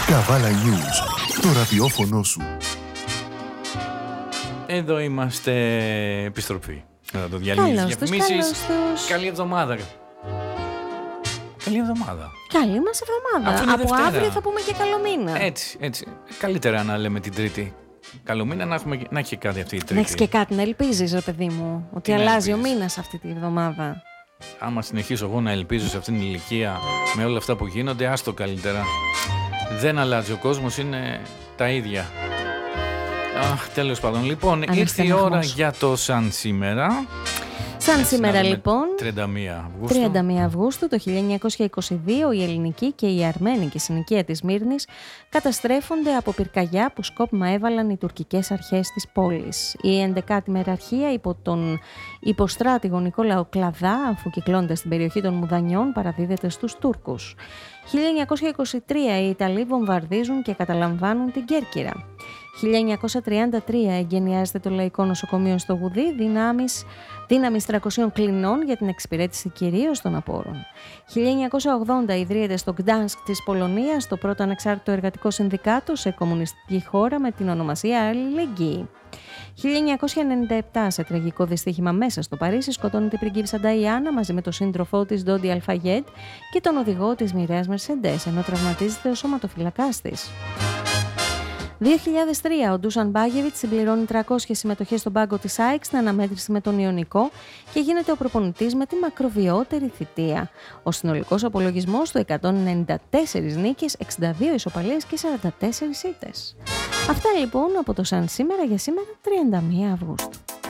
Καβάλα News, το ραδιόφωνο σου. Εδώ είμαστε επιστροφή. Μετά το διάλειμμα της διαφημίσεις. Καλή εβδομάδα. Καλή εβδομάδα. Καλή μας εβδομάδα. Από Δευτέρα. αύριο θα πούμε και καλό μήνα. Έτσι. Καλύτερα να λέμε την Τρίτη. Καλό μήνα να έχει κάτι αυτή η Τρίτη. Να έχεις και κάτι να ελπίζεις, ρε παιδί μου, ότι αλλάζει ο μήνας αυτή τη εβδομάδα. Άμα συνεχίσω εγώ να ελπίζω σε αυτήν την ηλικία με όλα αυτά που γίνονται, άστο καλύτερα. Δεν αλλάζει ο κόσμος, είναι τα ίδια. Τέλος πάντων. Λοιπόν, ήρθε η ώρα για το σαν σήμερα. Σαν σήμερα λοιπόν, 31 Αυγούστου το 1922, η ελληνική και η αρμένικη συνοικία της Σμύρνης καταστρέφονται από πυρκαγιά που σκόπιμα έβαλαν οι τουρκικές αρχές της πόλης. Η 11η μεραρχία υπό τον υποστράτηγο Νικόλαο Κλαδά, αφού κυκλώνεται στην περιοχή των Μουδανιών, παραδίδεται στους Τούρκους. 1923 οι Ιταλοί βομβαρδίζουν και καταλαμβάνουν την Κέρκυρα. 1933 εγκαινιάζεται το Λαϊκό Νοσοκομείο στο Γουδί, δύναμης 300 κλινών για την εξυπηρέτηση κυρίως των απόρων. 1980 ιδρύεται στο Γκτάνσκ της Πολωνίας το πρώτο ανεξάρτητο εργατικό συνδικάτο σε κομμουνιστική χώρα με την ονομασία Αλληλεγγύη. 1997 σε τραγικό δυστύχημα μέσα στο Παρίσι σκοτώνεται η πριγκίπισσα Νταϊάννα μαζί με τον σύντροφό της Ντόντι Αλφαγέντ και τον οδηγό της μοιραίας Μερσεντές, ενώ τραυματίζεται ο σωματοφυλακάς της. 2003 ο Ντούσαν Μπάγεβιτς συμπληρώνει 300 συμμετοχές στον πάγκο της ΑΕΚ στην αναμέτρηση με τον Ιωνικό και γίνεται ο προπονητής με τη μακροβιότερη θητεία. Ο συνολικός απολογισμός του 194 νίκες, 62 ισοπαλίες και 44 ήττες. Αυτά λοιπόν από το σαν σήμερα για σήμερα 31 Αυγούστου.